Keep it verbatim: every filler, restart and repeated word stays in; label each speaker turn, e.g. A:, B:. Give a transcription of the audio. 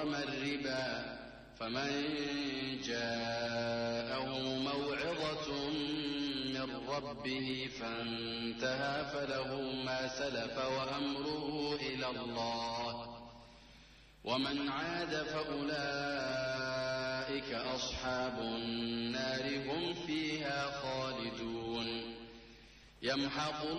A: حرم الربا فمن جاءه موعظة من ربه فانتهى فله ما سلف وأمره إلى الله ومن عاد فأولئك أصحاب النار هم فيها خالدون. يمحق